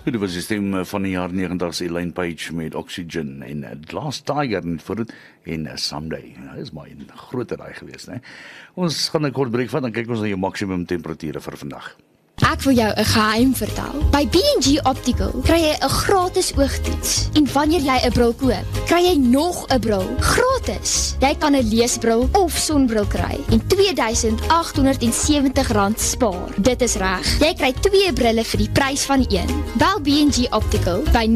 Dit was die stem van die jaar 90's Elaine Page met Oxygen en Last Tiger en voor dit en Someday. Dit is maar 'n groter daai gewees, né? Ons gaan 'n kort breek vat en kyk ons na jou maksimum temperature vir vandag. Ek wil jou 'n geheim vertel. By B&G Optical kry jy 'n gratis oogtoets. En wanneer jy 'n bril koop, kry jy nog 'n bril gratis. Jy kan 'n leesbril of sonbril kry en R2,870 spaar. Dit is reg. Jy kry 2 brille vir die prys van 1. Bel B&G Optical by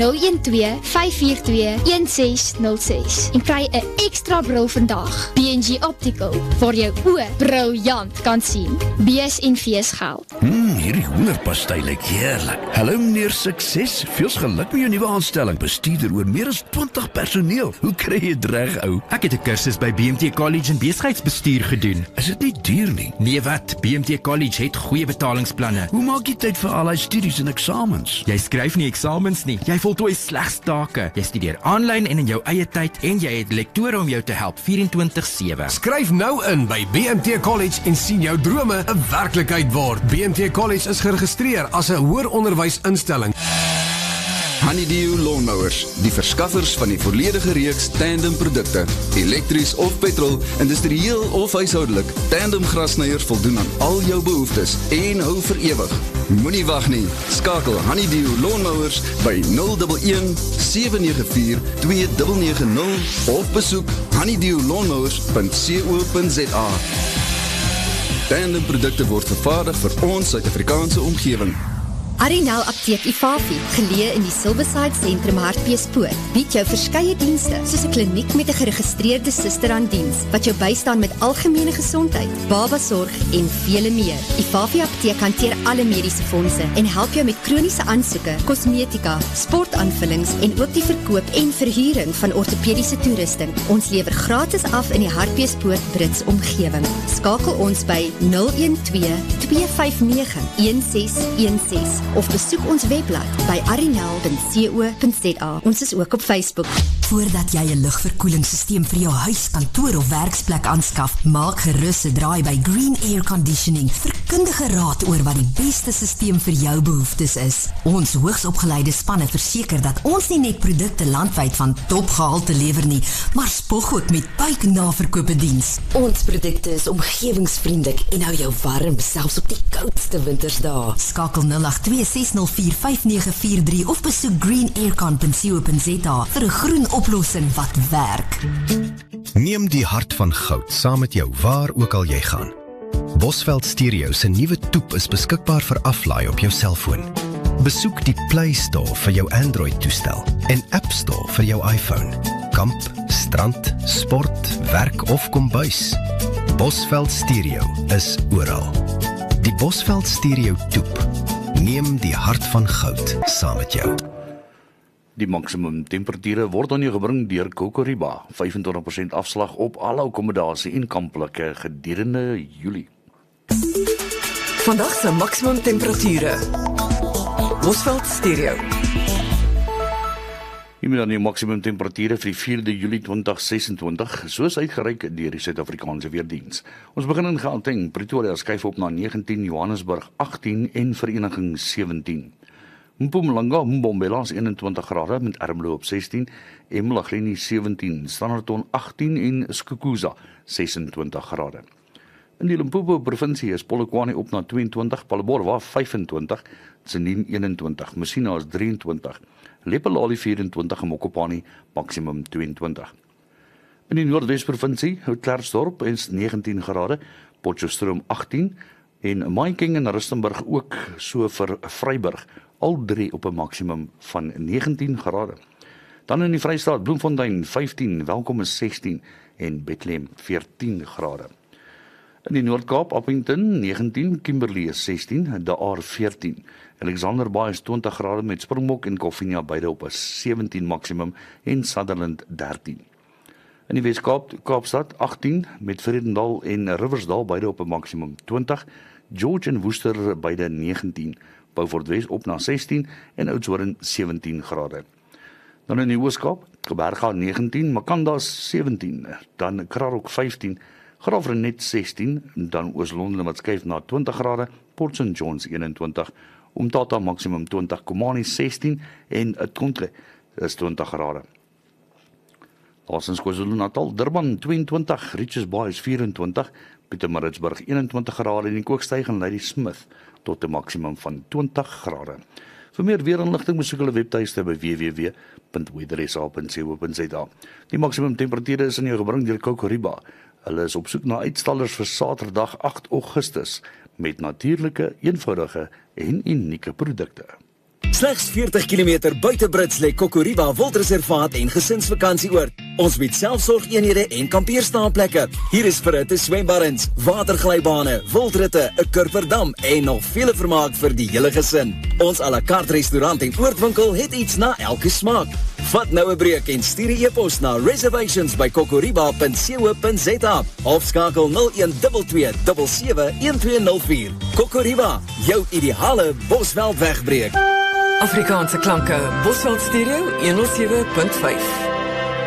012-542-1606 en kry 'n ekstra bril vandag. B&G Optical, waar jou oë briljant kan sien. Bees en fees geld. Hierdie hoenderpastei lyk heerlik. Hallo meneer Sukses, veel geluk met jou nuwe aanstelling. Bestuurder oor meer as 20 personeel. Hoe kry jy dit reg, ou? Ek het 'n kursus by BMT College in besigheidsbestuur gedoen. Is dit nie duur nie? Nee wat, BMT College het goeie betalingsplanne. Hoe maak jy tyd vir al die studies en eksamens? Jy skryf nie eksamens nie, jy voltooi slegs take. Jy studeer aanlyn en in jou eie tyd en jy het lektore om jou te help 24/7. Skryf nou in by BMT College en sien jou drome 'n werklikheid word. BMT College is geregistreer as 'n hoër onderwysinstelling. Honeydew Lawnmowers, die verskaffers van die volledige reeks Tandem produkte. Elektries of petrol, industrieel of huishoudelik, Tandem grasnyers voldoen aan al jou behoeftes en hou vir ewig. Moenie wag nie. Skakel Honeydew Lawnmowers by 011 794 2990 of besoek honeydewlawnmowers.co.za. Tandem produkte word vervaardig vir ons Suid-Afrikaanse omgewing. Arinel Apteek Ifafi, geleë in die Silverside Sentrum Hartbeespoort, bied jou verskeie dienste, soos 'n kliniek met 'n geregistreerde suster aan diens, wat jou bystaan met algemene gesondheid, babasorg en vele meer. Ifafi Apteek hanteer alle mediese fondse en help jou met kroniese aansoeke, kosmetika, sportaanvullings en ook die verkoop en verhuuring van ortopediese toerusting. Ons lewer gratis af in die Hartbeespoort Brits omgewing. Skakel ons by 012-259-1616 of besoek ons webblad by arinel.co.za. Ons is ook op Facebook. Voordat jy 'n lugverkoelingssysteem vir jou huis, kantoor of werksplek aanskaf, maak gerus 'n draai by Green Air Conditioning vir kundige raad oor wat die beste systeem vir jou behoeftes is. Ons hoogsopgeleide spanne verseker dat ons nie net produkte landwyd van topgehalte lewer nie, maar spog ook met buiknaverkope diens. Ons produkte is omgewingsvriendelik en hou jou warm, selfs op die koudste wintersdae. Skakel 082-604-5943 of besoek greenaircon.co.za vir 'n groen oplossing wat werk. Neem die hart van goud saam met jou waar ook al jy gaan. Bosveld Stereo se nuwe toep is beskikbaar vir aflaai op jou selfoon. Besoek die Play Store vir jou Android-toestel en App Store vir jou iPhone. Kamp, strand, sport, werk of kombuis. Bosveld Stereo is oral. Die Bosveld Stereo toep. Neem die hart van goud saam met jou. Die maksimum temperature word aan jou gebring deur Kokoriba. 25% afslag op alle akkommodasie en kampplekke gedurende Julie. Vandag se maksimum temperature. Bosveld Stereo. Hiermee dan die maksimum temperature vir die 4de Julie 2026, soos uitgereik deur die Suid-Afrikaanse Weerdiens. Ons begin in Gauteng, Pretoria skuif op na 19, Johannesburg 18 en Vereniging 17. Mpumalanga, Mbombela is 21 grade met Ermelo op 16, eMalahleni 17, Standerton 18 en Skukuza 26 grade. In die Limpopo provinsie is Polokwane op na 22, Palabora 25, Tsenin 21, Messina is 23, Lephalale 24 en Mokopane maksimum 22. In die Noordwes provinsie, Klerksdorp is 19 grade, Potchefstroom 18 en Mahikeng en Rustenburg ook so vir Vryburg, al drie op 'n maksimum van 19 grade. Dan in die Vrystaat, Bloemfontein 15, Welkom is 16 en Bethlehem 14 grade. In die Noord-Kaap, Appington 19, Kimberley is 16, De Aar 14, Alexander Bay is 20 grade met Springbok en Koffienia beide op 'n 17 maksimum en Sutherland 13. In die Wes-Kaap, Kaapstad 18 met Vredendal en Riversdal beide op 'n maksimum 20, George en Worcester beide 19, Beaufort Wes op na 16 en Oudtshoorn 17 grade. Dan in die Oos-Kaap, Kaapberga 19, Makanda 17, dan Krarok 15, Graafrenet 16, dan Oos-London wat skuif na 20 grade, Port St Johns 21, Umtata maksimum 20, Komani 16 en Tonke is 20 grade. Laasens KwaZulu-Natal, Durban 22, Richards Bay is 24, Pietermaritzburg 21 grade en die Kooksteig en Ladysmith tot 'n maksimum van 20 grade. Vir meer weerinligting besoek hulle webtuiste by www.weathersa.co.za. Die maksimum temperature is aan jou gebring deur Kokoriba. Hulle is op soek na uitstallers vir Saterdag 8 Augustus met natuurlike, eenvoudige en unieke produkte. Slegs 40 km buite Brits lê Kokoriba Wildreservaat en gesinsvakantieoord. Ons bied selfsorgeenhede en kampeerstaanplekke. Hier is verhitte swembaddens, waterglybane, wildritte, 'n kurperdam en nog vele vermaak vir die hele gesin. Ons à la carte restaurant en oordwinkel het iets na elke smaak. Vat nou 'n breek en stuur 'n e-pos na reservations@kokoriba.co.za of skakel 0122 771204. Kokoriba, jou ideale Bosveld wegbreek. Afrikaanse klanke, Bosveld Stereo 107.5.